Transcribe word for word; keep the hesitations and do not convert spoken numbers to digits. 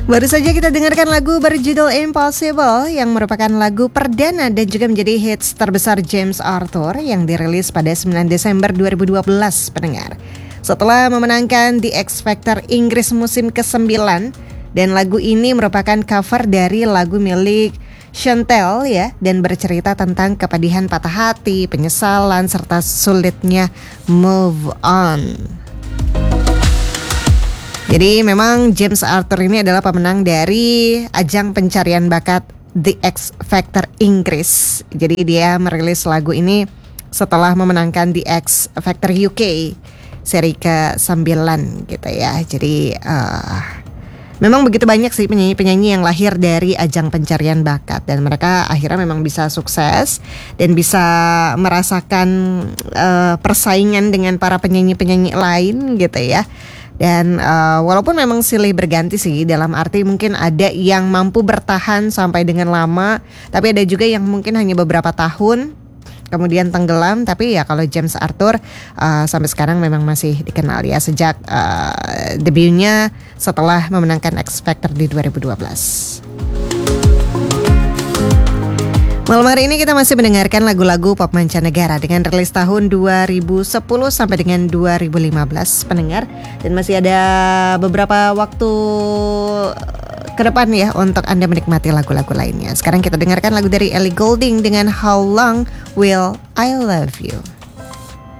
Baru saja kita dengarkan lagu berjudul Impossible yang merupakan lagu perdana dan juga menjadi hits terbesar James Arthur yang dirilis pada sembilan Desember dua ribu dua belas pendengar. Setelah memenangkan The X Factor Inggris musim kesembilan, dan lagu ini merupakan cover dari lagu milik Chantel ya, dan bercerita tentang kepedihan patah hati, penyesalan, serta sulitnya move on. Jadi memang James Arthur ini adalah pemenang dari ajang pencarian bakat The X Factor Inggris. Jadi dia merilis lagu ini setelah memenangkan The X Factor U K seri ke sembilan gitu ya. Jadi uh, memang begitu banyak sih penyanyi-penyanyi yang lahir dari ajang pencarian bakat, dan mereka akhirnya memang bisa sukses dan bisa merasakan uh, persaingan dengan para penyanyi-penyanyi lain gitu ya. Dan uh, walaupun memang silih berganti sih, dalam arti mungkin ada yang mampu bertahan sampai dengan lama, tapi ada juga yang mungkin hanya beberapa tahun kemudian tenggelam. Tapi ya kalau James Arthur uh, sampai sekarang memang masih dikenal ya, sejak uh, debutnya setelah memenangkan X Factor di dua ribu dua belas. Malam hari ini kita masih mendengarkan lagu-lagu pop mancanegara dengan rilis tahun dua ribu sepuluh sampai dengan dua ribu lima belas pendengar, dan masih ada beberapa waktu ke depan ya untuk Anda menikmati lagu-lagu lainnya. Sekarang kita dengarkan lagu dari Ellie Goulding dengan How Long Will I Love You.